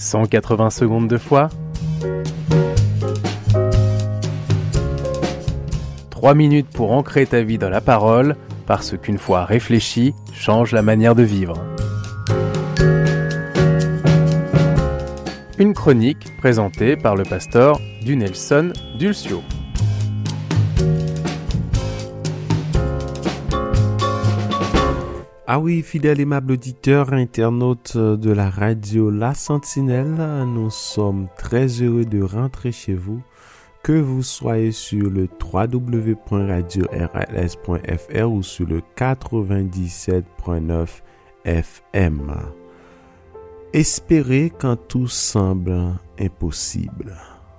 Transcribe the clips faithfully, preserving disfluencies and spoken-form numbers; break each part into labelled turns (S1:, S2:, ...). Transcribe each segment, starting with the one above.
S1: cent quatre-vingts secondes de foi. trois minutes pour ancrer ta vie dans la parole, parce qu'une foi réfléchie change la manière de vivre. Une chronique présentée par le pasteur Dunelson Dulcio.
S2: Ah oui, fidèles aimable auditeur, internaute de la radio La Sentinelle, nous sommes très heureux de rentrer chez vous, que vous soyez sur le w w w point radio r l s point f r ou sur le quatre-vingt-dix-sept point neuf F M. Espérez quand tout semble impossible.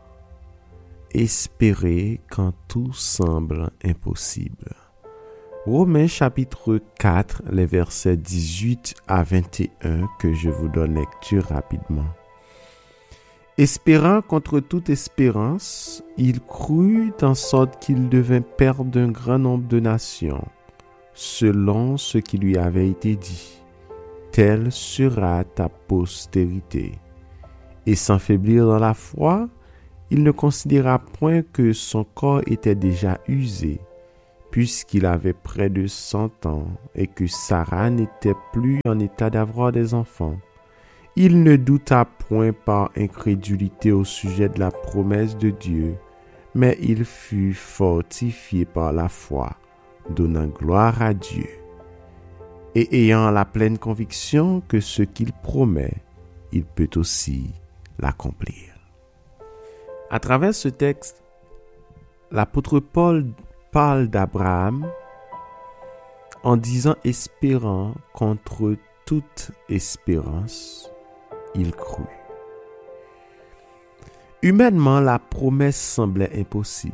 S2: Espérez quand tout semble impossible. Romains chapitre quatre, les versets dix-huit à vingt et un, que je vous donne lecture rapidement. Espérant contre toute espérance, il crut en sorte qu'il devint père d'un grand nombre de nations, selon ce qui lui avait été dit. Telle sera ta postérité. Et sans faiblir dans la foi, il ne considéra point que son corps était déjà usé, puisqu'il avait près de cent ans et que Sarah n'était plus en état d'avoir des enfants. Il ne douta point par incrédulité au sujet de la promesse de Dieu, mais il fut fortifié par la foi, donnant gloire à Dieu, et ayant la pleine conviction que ce qu'il promet, il peut aussi l'accomplir. À travers ce texte, l'apôtre Paul parle d'Abraham en disant espérant contre toute espérance, il crut. Humainement, la promesse semblait impossible.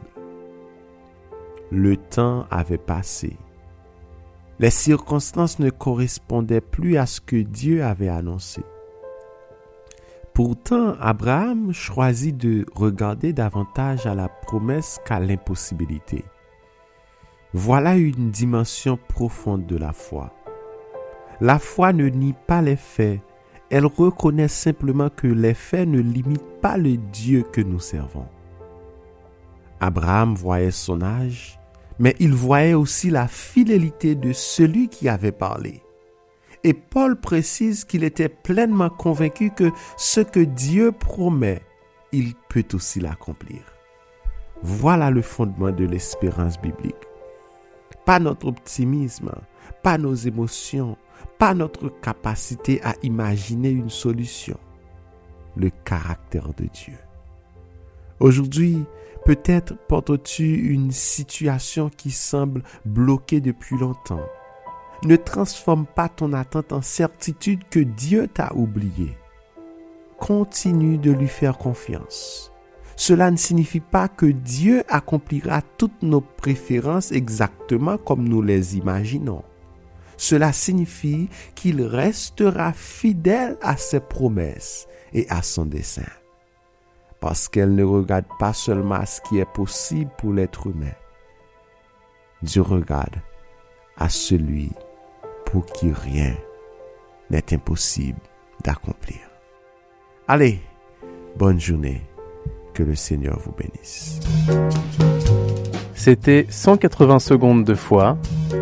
S2: Le temps avait passé. Les circonstances ne correspondaient plus à ce que Dieu avait annoncé. Pourtant, Abraham choisit de regarder davantage à la promesse qu'à l'impossibilité. Voilà une dimension profonde de la foi. La foi ne nie pas les faits, elle reconnaît simplement que les faits ne limitent pas le Dieu que nous servons. Abraham voyait son âge, mais il voyait aussi la fidélité de celui qui avait parlé. Et Paul précise qu'il était pleinement convaincu que ce que Dieu promet, il peut aussi l'accomplir. Voilà le fondement de l'espérance biblique. Pas notre optimisme, pas nos émotions, pas notre capacité à imaginer une solution. Le caractère de Dieu. Aujourd'hui, peut-être portes-tu une situation qui semble bloquée depuis longtemps. Ne transforme pas ton attente en certitude que Dieu t'a oublié. Continue de lui faire confiance. Cela ne signifie pas que Dieu accomplira toutes nos préférences exactement comme nous les imaginons. Cela signifie qu'il restera fidèle à ses promesses et à son dessein. Parce qu'elle ne regarde pas seulement à ce qui est possible pour l'être humain. Dieu regarde à celui pour qui rien n'est impossible d'accomplir. Allez, bonne journée. Que le Seigneur vous bénisse.
S1: C'était cent quatre-vingts secondes de foi.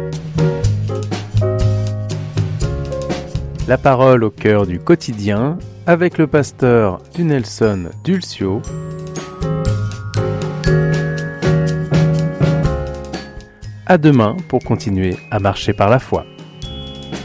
S1: La parole au cœur du quotidien avec le pasteur Dunelson Dulcio. À demain pour continuer à marcher par la foi.